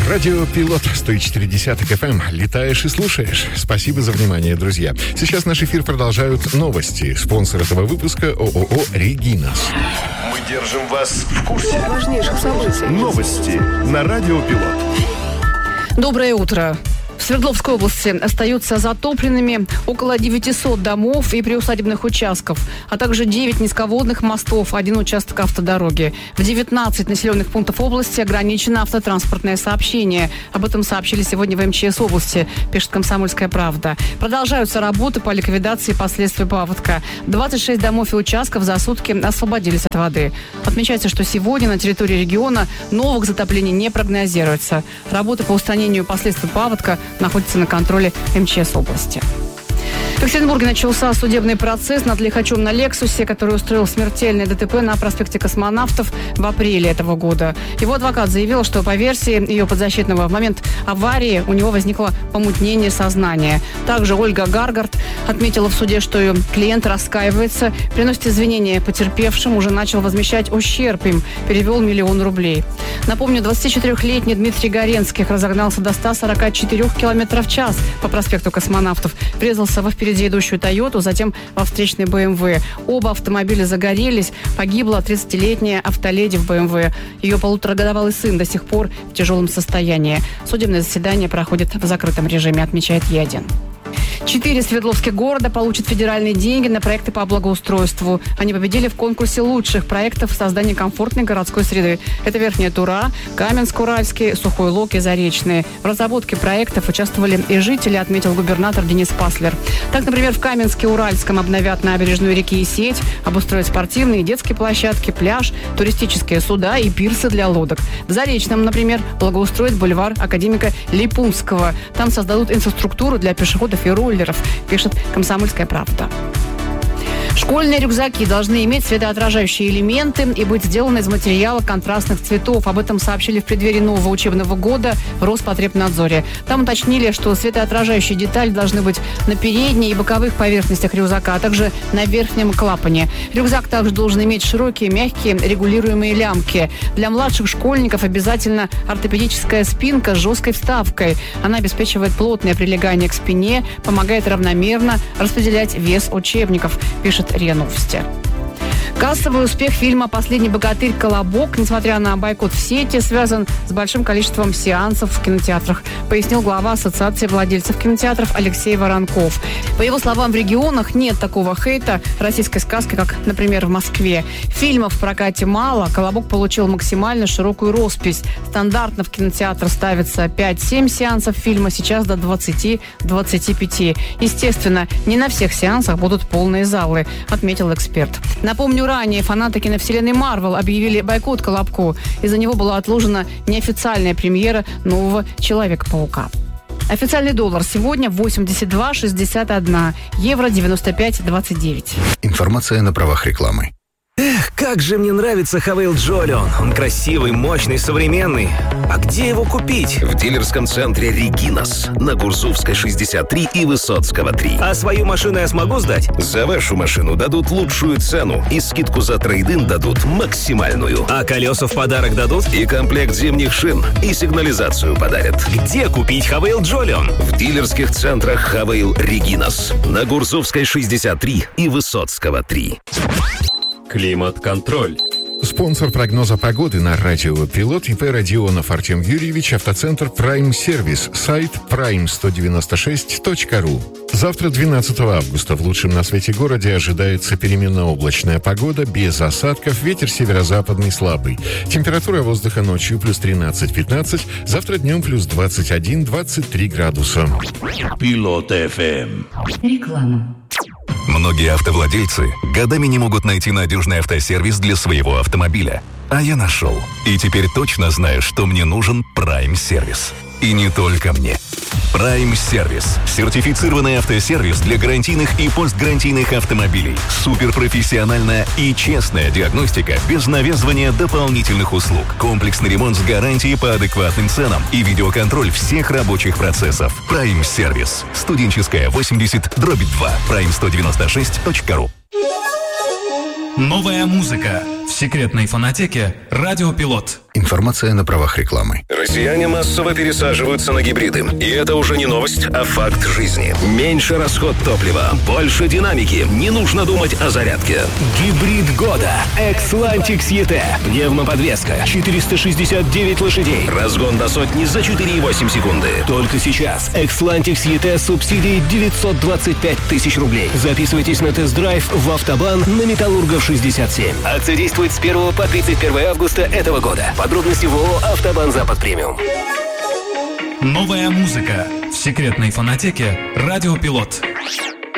Радио Пилот 104.10 FM. Летаешь и слушаешь. Спасибо за внимание, друзья. Сейчас наш эфир продолжают новости. Спонсор этого выпуска ООО «Регинас». Мы держим вас в курсе важнейших событий. Новости на Радио Пилот. Доброе утро. В Свердловской области остаются затопленными около 900 домов и приусадебных участков, а также 9 низководных мостов, 1 участок автодороги. В 19 населенных пунктов области ограничено автотранспортное сообщение. Об этом сообщили сегодня в МЧС области, пишет «Комсомольская правда». Продолжаются работы по ликвидации последствий паводка. 26 домов и участков за сутки освободились от воды. Отмечается, что сегодня на территории региона новых затоплений не прогнозируется. Работы по устранению последствий паводка находится на контроле МЧС области. В Екатеринбурге начался судебный процесс над лихачом на «Лексусе», который устроил смертельное ДТП на проспекте Космонавтов в апреле этого года. Его адвокат заявил, что по версии ее подзащитного в момент аварии у него возникло помутнение сознания. Также Ольга Гаргард отметила в суде, что ее клиент раскаивается, приносит извинения потерпевшим, уже начал возмещать ущерб им, перевел 1 миллион рублей. Напомню, 24-летний Дмитрий Горенских разогнался до 144 км в час по проспекту Космонавтов, врезался во впереди идущую «Тойоту», затем во встречный БМВ. Оба автомобиля загорелись. Погибла 30-летняя автоледи в БМВ. Ее 1,5-годовалый сын до сих пор в тяжелом состоянии. Судебное заседание проходит в закрытом режиме, отмечает Е1. 4 свердловских города получат федеральные деньги на проекты по благоустройству. Они победили в конкурсе лучших проектов создания комфортной городской среды. Это Верхняя Тура, Каменск-Уральский, Сухой Лог и Заречный. В разработке проектов участвовали и жители, отметил губернатор Денис Паслер. Так, например, в Каменске-Уральском обновят набережную реки Исеть, обустроят спортивные и детские площадки, пляж, туристические суда и пирсы для лодок. В Заречном, например, благоустроят бульвар академика Липунского. Там создадут инфраструктуру для пешеходов и роллеров, пишет «Комсомольская правда». Школьные рюкзаки должны иметь светоотражающие элементы и быть сделаны из материала контрастных цветов. Об этом сообщили в преддверии нового учебного года в Роспотребнадзоре. Там уточнили, что светоотражающие детали должны быть на передней и боковых поверхностях рюкзака, а также на верхнем клапане. Рюкзак также должен иметь широкие, мягкие, регулируемые лямки. Для младших школьников обязательно ортопедическая спинка с жесткой вставкой. Она обеспечивает плотное прилегание к спине, помогает равномерно распределять вес учебников, пишет РИА Новости. Кассовый успех фильма «Последний богатырь. Колобок», несмотря на бойкот в сети, связан с большим количеством сеансов в кинотеатрах, пояснил глава Ассоциации владельцев кинотеатров Алексей Воронков. По его словам, в регионах нет такого хейта российской сказки, как, например, в Москве. Фильмов в прокате мало, «Колобок» получил максимально широкую роспись. Стандартно в кинотеатр ставится 5-7 сеансов фильма, сейчас до 20-25. Естественно, не на всех сеансах будут полные залы, отметил эксперт. Напомню, ранее фанаты киновселенной Марвел объявили бойкот «Колобку». Из-за него была отложена неофициальная премьера нового Человека-паука. Официальный доллар сегодня 82,61, евро 95,29. Информация на правах рекламы. Эх, как же мне нравится Хавейл Джолион. Он красивый, мощный, современный. А где его купить? В дилерском центре «Регинас» на Гурзувской 63 и Высоцкого 3. А свою машину я смогу сдать? За вашу машину дадут лучшую цену и скидку за трейд-ин дадут максимальную. А колеса в подарок дадут? И комплект зимних шин, и сигнализацию подарят. Где купить Хавейл Джолион? В дилерских центрах «Хавейл Регинас» на Гурзувской 63 и Высоцкого 3. Климат-контроль. Спонсор прогноза погоды на радио «Пилот» ИП Родионов Артем Юрьевич, автоцентр Prime Service, сайт prime196.ru. Завтра, 12 августа, в лучшем на свете городе ожидается переменно-облачная погода, без осадков, ветер северо-западный слабый. Температура воздуха ночью плюс 13-15, завтра днем плюс 21-23 градуса. Пилот FM. Реклама. Многие автовладельцы годами не могут найти надежный автосервис для своего автомобиля. А я нашел. И теперь точно знаю, что мне нужен Prime Service. И не только мне. Prime Service – сертифицированный автосервис для гарантийных и постгарантийных автомобилей. Суперпрофессиональная и честная диагностика без навязывания дополнительных услуг. Комплексный ремонт с гарантией по адекватным ценам и видеоконтроль всех рабочих процессов. Prime Service. Студенческая 80/2. Prime196.ru. Новая музыка. в секретной фонотеке «Радио Пилот». Информация на правах рекламы. Россияне массово пересаживаются на гибриды. И это уже не новость, а факт жизни. Меньше расход топлива, больше динамики. Не нужно думать о зарядке. Гибрид года. Xlantix ET. Пневмоподвеска. 469 лошадей. Разгон до сотни за 4,8 секунды. Только сейчас. Xlantix ET с субсидией 925 тысяч рублей. Записывайтесь на тест-драйв в Автобан на Металлургов 67. Акция действует с 1 по 31 августа этого года. Подробности в ООО «Автобан Запад Премиум». Новая музыка в секретной фонотеке «Радио Пилот».